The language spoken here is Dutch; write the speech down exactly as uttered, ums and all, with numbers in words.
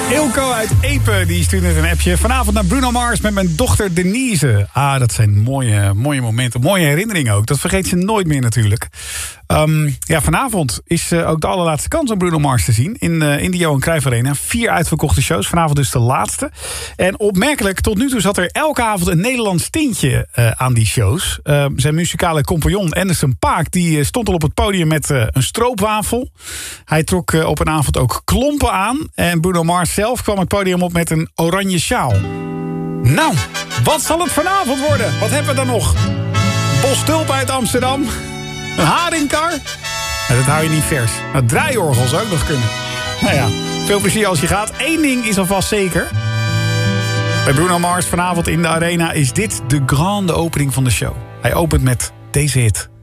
Ilko uit Epe, die stuurt net een appje. Vanavond naar Bruno Mars met mijn dochter Denise. Ah, dat zijn mooie, mooie momenten, mooie herinneringen ook. Dat vergeet ze nooit meer natuurlijk. Um, ja, vanavond is uh, ook de allerlaatste kans om Bruno Mars te zien. In, uh, in de Johan Cruijff Arena. Vier uitverkochte shows. Vanavond dus de laatste. En opmerkelijk, tot nu toe zat er elke avond een Nederlands tintje uh, aan die shows. Uh, zijn muzikale compagnon Anderson Paak, die uh, stond al op het podium met uh, een stroopwafel. Hij trok uh, op een avond ook klompen aan. En Bruno Mars zelf kwam het podium op met een oranje sjaal. Nou, wat zal het vanavond worden? Wat hebben we dan nog? Bos tulpen uit Amsterdam? Een haringkar? Nou, dat hou je niet vers. Een draaiorgel zou ook nog kunnen. Nou ja, veel plezier als je gaat. Eén ding is alvast zeker. Bij Bruno Mars vanavond in de Arena is dit de grande opening van de show. Hij opent met deze hit.